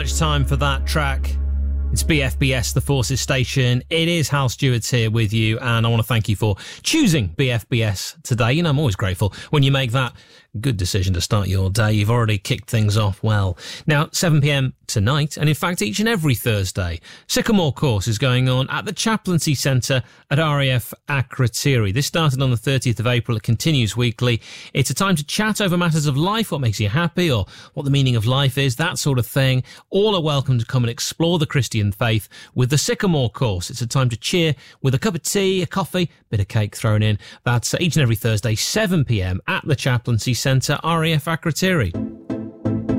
Much time for that track. It's BFBS, the Forces Station. It is Hal Stewart's here with you, and I want to thank you for choosing BFBS today. You know, I'm always grateful when you make that good decision to start your day. You've already kicked things off well. Now, 7pm tonight, and in fact each and every Thursday, Sycamore Course is going on at the Chaplaincy Centre at RAF Akrotiri. This started on the 30th of April. It continues weekly. It's a time to chat over matters of life, what makes you happy, or what the meaning of life is, that sort of thing. All are welcome to come and explore the Christian faith with the Sycamore Course. It's a time to cheer with a cup of tea, a coffee, bit of cake thrown in. That's each and every Thursday, 7pm at the Chaplaincy Centre, RAF Akrotiri.